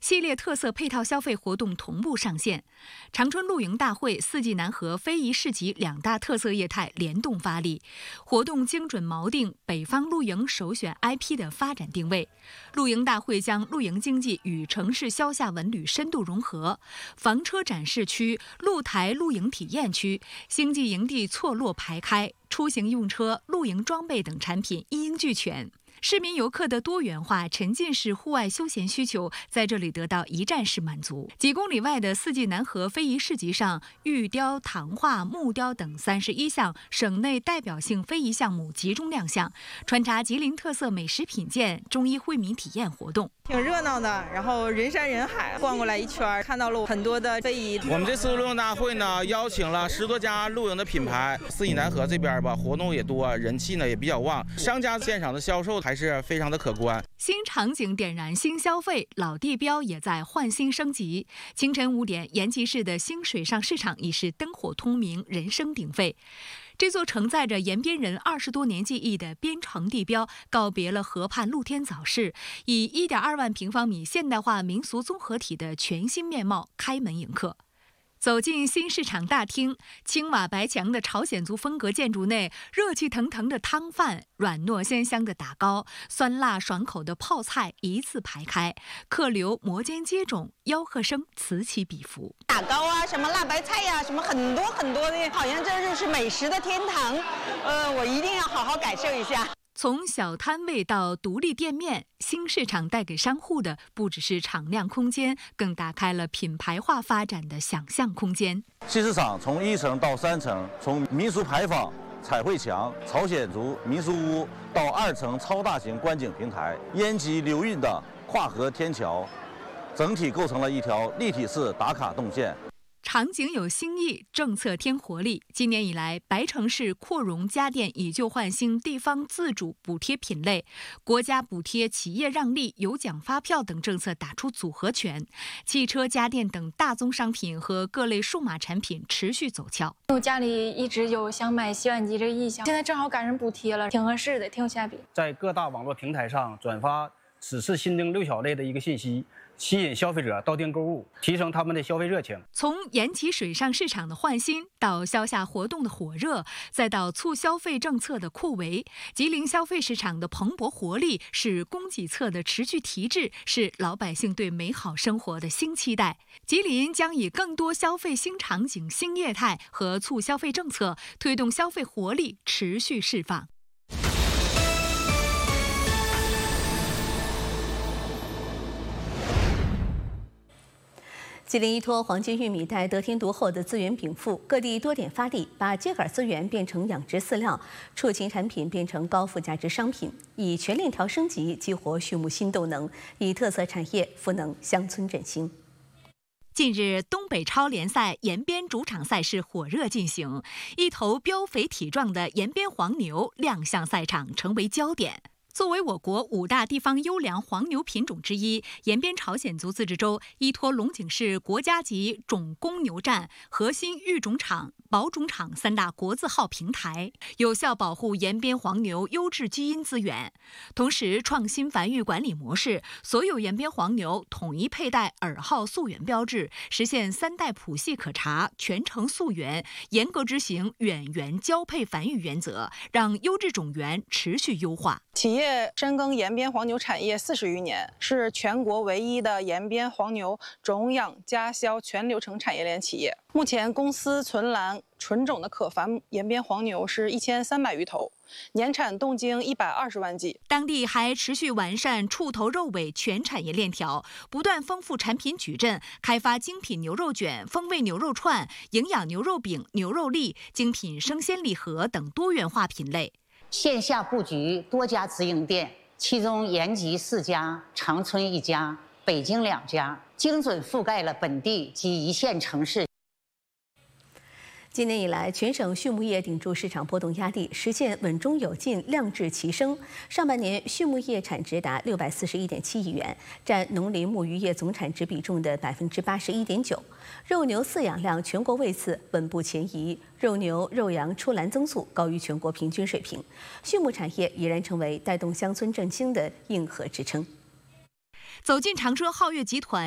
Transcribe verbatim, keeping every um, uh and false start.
系列特色配套消费活动同步上线。长春露营大会、四季南河、非遗市集两大特色业态联动发力，活动精准锚定北方露营首选 I P 的发展定位。露营大会将露营经济与城市消夏文旅深度融合，房车展示区、露台露营体验区、星际营地错落排开，出行用车、露营装备等产品一应俱全。市民游客的多元化、沉浸式户外休闲需求在这里得到一站式满足。几公里外的四季南河非遗市集上，玉雕、糖画、木雕等三十一项省内代表性非遗项目集中亮相，穿插吉林特色美食品鉴、中医惠民体验活动， 挺热闹的。然后人山人海，逛过来一圈，看到了很多的非遗。 我们这次露营大会呢，邀请了十多家露营的品牌。四季南河这边吧，活动也多，人气呢也比较旺，商家现场的销售还是非常的可观。 新场景点燃新消费，老地标也在换新升级。清晨五点，延吉市的新水上市场已是灯火通明，人声鼎沸。这座承载着延边人二十多年记忆的边城地标，告别了河畔露天早市，以一点二万平方米现代化民俗综合体的全新面貌开门迎客。走进新市场大厅，青瓦白墙的朝鲜族风格建筑内，热气腾腾的汤饭、软糯鲜香的打糕、酸辣爽口的泡菜一字排开，客流摩肩接踵，吆喝声此起彼伏。 打糕啊，什么辣白菜呀、啊，什么很多很多的，好像这就是美食的天堂。呃，我一定要好好感受一下。 从小摊位到独立店面，新市场带给商户的不只是敞亮空间，更打开了品牌化发展的想象空间。 新市场从一层到三层，从民俗牌坊、彩绘墙、朝鲜族民俗屋到二层超大型观景平台、延吉流运的跨河天桥，整体构成了一条立体式打卡动线。 场景有新意，政策添活力。今年以来，白城市扩容家电以旧换新地方自主补贴品类，国家补贴、企业让利、有奖发票等政策打出组合拳，汽车、家电等大宗商品和各类数码产品持续走俏。 我家里一直有想买洗碗机这个意向，现在正好赶上补贴了，挺合适的，挺有性价比。 在各大网络平台上转发此次新增六小类的一个信息，吸引消费者到店购物，提升他们的消费热情。 从延吉水上市场的换新，到消夏活动的火热，再到促消费政策的扩围，吉林消费市场的蓬勃活力，是供给侧的持续提质，是老百姓对美好生活的新期待。吉林将以更多消费新场景、新业态和促消费政策，推动消费活力持续释放。 吉林依托黄金玉米带得天独厚的资源禀赋，各地多点发力，把秸秆资源变成养殖饲料，畜禽产品变成高附加值商品，以全链条升级激活畜牧新动能，以特色产业赋能乡村振兴。 近日，东北超联赛延边主场赛事火热进行，一头膘肥体壮的延边黄牛亮相赛场，成为焦点。作为我国五大地方优良黄牛品种之一，延边朝鲜族自治州依托龙井市国家级种公牛站、核心育种场、保种场三大国字号平台，有效保护延边黄牛优质基因资源。同时，创新繁育管理模式，所有延边黄牛统一佩戴耳号溯源标志，实现三代谱系可查、全程溯源，严格执行远源交配繁育原则，让优质种源持续优化。 企业深耕延边黄牛产业四十余年，是全国唯一的延边黄牛种养加销全流程产业链企业。目前公司存栏纯种的可繁延边黄牛是一千三百余头，年产冻精一百二十万剂。 当地还持续完善畜头肉尾全产业链条，不断丰富产品矩阵，开发精品牛肉卷、风味牛肉串、营养牛肉饼、牛肉粒、精品生鲜礼盒等多元化品类。 线下布局多家直营店，其中延吉四家、长春一家、北京两家，精准覆盖了本地及一线城市。 今年以来，全省畜牧业顶住市场波动压力，实现稳中有进、量质齐升。上半年畜牧业产值达六百四十一点七亿元，占农林牧渔业总产值比重的百分之八十一点九。肉牛饲养量全国位次稳步前移，肉牛、肉羊出栏增速高于全国平均水平。畜牧产业已然成为带动乡村振兴的硬核支撑。 走进长春皓月集团。